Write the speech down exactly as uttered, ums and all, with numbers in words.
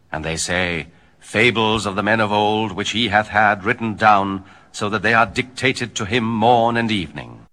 And they say, fables of the men of old, which he hath had written down, so that they are dictated to him morn and evening.